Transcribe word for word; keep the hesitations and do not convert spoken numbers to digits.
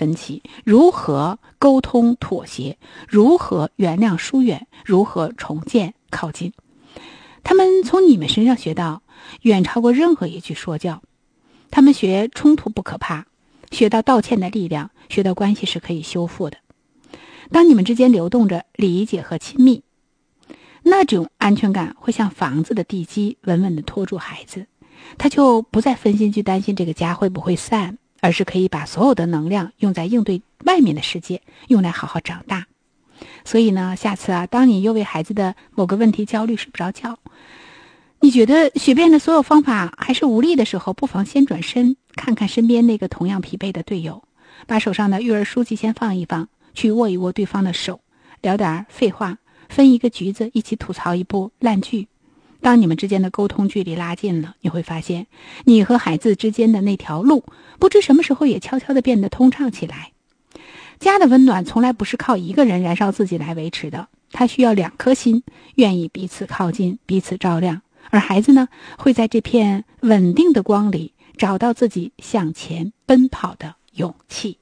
分歧，如何沟通妥协，如何原谅疏远，如何重建靠近。他们从你们身上学到远超过任何一句说教。他们学冲突不可怕，学到道歉的力量，学到关系是可以修复的。当你们之间流动着理解和亲密，那种安全感会像房子的地基稳稳地托住孩子，他就不再分心去担心这个家会不会散，而是可以把所有的能量用在应对外面的世界，用来好好长大。所以呢，下次啊，当你又为孩子的某个问题焦虑睡不着觉，你觉得学遍了所有方法还是无力的时候，不妨先转身看看身边那个同样疲惫的队友，把手上的育儿书籍先放一放，去握一握对方的手，聊点废话，分一个橘子，一起吐槽一部烂剧。当你们之间的沟通距离拉近了，你会发现你和孩子之间的那条路不知什么时候也悄悄地变得通畅起来。家的温暖从来不是靠一个人燃烧自己来维持的，它需要两颗心愿意彼此靠近，彼此照亮。而孩子呢，会在这片稳定的光里找到自己向前奔跑的勇气。